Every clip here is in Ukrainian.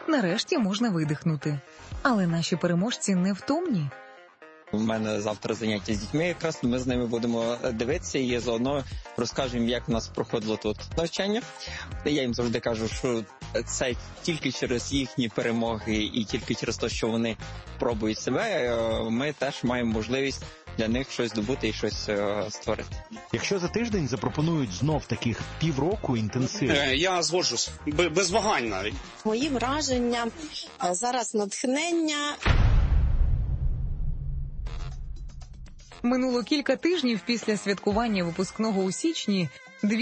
нарешті можна видихнути. Але наші переможці невтомні. У мене завтра заняття з дітьми, якраз ми з ними будемо дивитися і заодно розкажемо, як у нас проходило тут навчання. Я їм завжди кажу, що це тільки через їхні перемоги і тільки через те, що вони пробують себе, ми теж маємо можливість для них щось здобути і щось створити. Якщо за тиждень запропонують знов таких півроку інтенсиву? Я згоджусь, без вагань навіть. Мої враження, зараз натхнення. Минуло кілька тижнів після святкування випускного у січні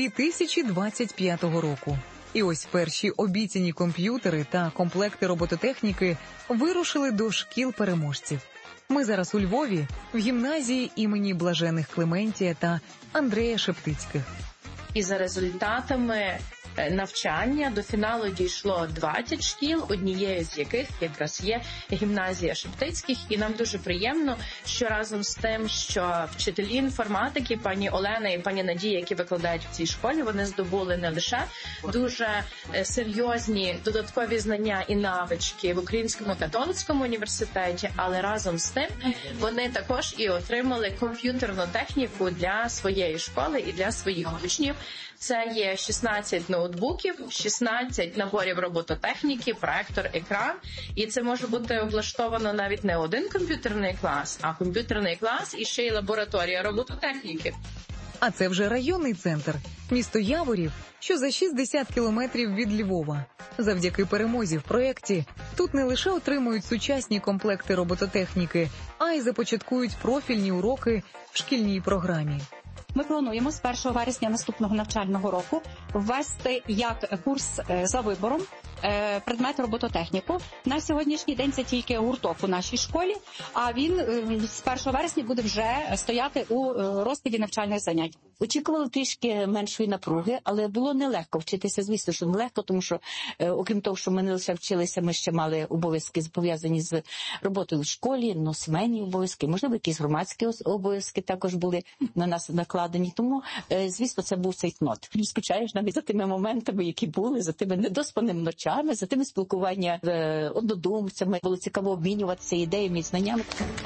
2025 року. І ось перші обіцяні комп'ютери та комплекти робототехніки вирушили до шкіл переможців. Ми зараз у Львові, в гімназії імені Блажених Клементія та Андрея Шептицьких. І за результатами навчання до фіналу дійшло 20 шкіл, однією з яких якраз є гімназія Шептицьких. І нам дуже приємно, що разом з тим, що вчителі інформатики, пані Олена і пані Надія, які викладають в цій школі, вони здобули не лише дуже серйозні додаткові знання і навички в Українському католицькому університеті, але разом з тим вони також і отримали комп'ютерну техніку для своєї школи і для своїх учнів. Це є 16 ноутбуків, 16 наборів робототехніки, проектор, екран. І це може бути облаштовано навіть не один комп'ютерний клас, а комп'ютерний клас і ще й лабораторія робототехніки. А це вже районний центр, місто Яворів, що за 60 кілометрів від Львова. Завдяки перемозі в проєкті тут не лише отримують сучасні комплекти робототехніки, а й започаткують профільні уроки в шкільній програмі. Ми плануємо з 1 вересня наступного навчального року ввести як курс за вибором предмет робототехніку. На сьогоднішній день це тільки гурток у нашій школі, а він з 1 вересня буде вже стояти у розкладі навчальних занять. Очікували трішки меншої напруги, але було нелегко вчитися, звісно, що нелегко, тому що, окрім того, що ми не лише вчилися, ми ще мали обов'язки пов'язані з роботою в школі, сімейні обов'язки, можливо, якісь громадські обов'язки також були на нас накладені. Тому, звісно, це був цей цнот. Скучаєш навіть за тими моментами, які були, за тими недоспаними ночами, за тими спілкування з однодумцями. Було цікаво обмінюватися ідеями і знаннями.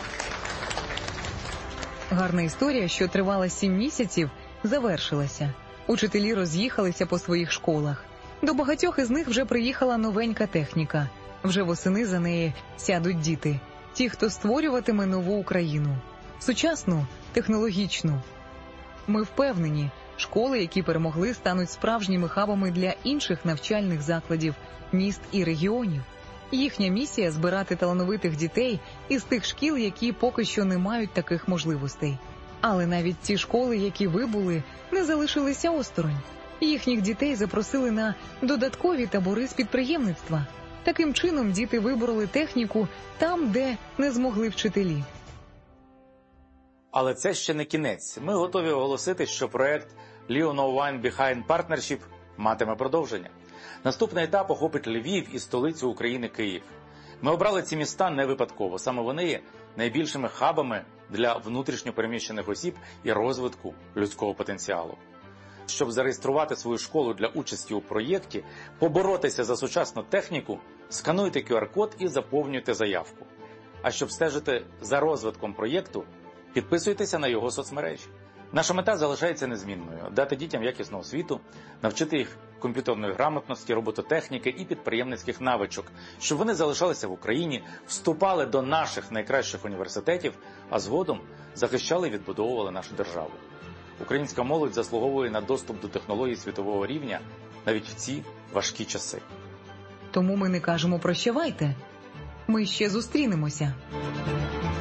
Гарна історія, що тривала 7 місяців, завершилася. Учителі роз'їхалися по своїх школах. До багатьох із них вже приїхала новенька техніка. Вже восени за неї сядуть діти. Ті, хто створюватиме нову Україну. Сучасну, технологічну. Ми впевнені, школи, які перемогли, стануть справжніми хабами для інших навчальних закладів, міст і регіонів. Їхня місія – збирати талановитих дітей із тих шкіл, які поки що не мають таких можливостей. Але навіть ті школи, які вибули, не залишилися осторонь. Їхніх дітей запросили на додаткові табори з підприємництва. Таким чином діти вибороли техніку там, де не змогли вчителі. Але це ще не кінець. Ми готові оголосити, що проект Leo No One Behind Partnership матиме продовження. Наступний етап охопить Львів і столицю України Київ. Ми обрали ці міста не випадково. Саме вони є найбільшими хабами для внутрішньо переміщених осіб і розвитку людського потенціалу. Щоб зареєструвати свою школу для участі у проєкті, поборотися за сучасну техніку, скануйте QR-код і заповнюйте заявку. А щоб стежити за розвитком проєкту, підписуйтеся на його соцмережі. Наша мета залишається незмінною – дати дітям якісну освіту, навчити їх комп'ютерної грамотності, робототехніки і підприємницьких навичок, щоб вони залишалися в Україні, вступали до наших найкращих університетів, а згодом захищали і відбудовували нашу державу. Українська молодь заслуговує на доступ до технологій світового рівня навіть в ці важкі часи. Тому ми не кажемо «прощавайте». Ми ще зустрінемося.